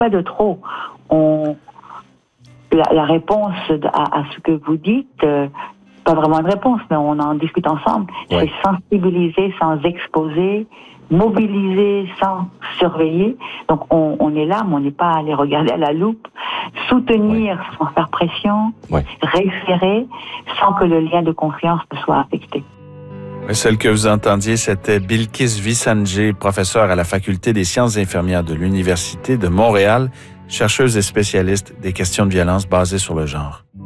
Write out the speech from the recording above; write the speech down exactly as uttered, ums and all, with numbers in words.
pas de trop. On, la, la réponse à, à ce que vous dites, euh, pas vraiment une réponse, mais on en discute ensemble. Ouais. C'est sensibiliser sans exposer, mobiliser sans surveiller. Donc on, on est là, mais on n'est pas allé regarder à la loupe, soutenir ouais. sans faire pression, ouais. référer sans que le lien de confiance ne soit affecté. Celle que vous entendiez, c'était Bilkis Vissanjé, professeure à la Faculté des sciences infirmières de l'Université de Montréal, chercheuse et spécialiste des questions de violence basées sur le genre.